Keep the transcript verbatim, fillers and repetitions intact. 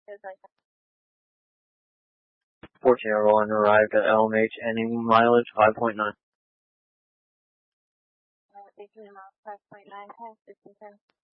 fourteen oh one arrived at L M H, ending mileage five point nine. eighteen miles, five point nine, ten, fifteen, ten.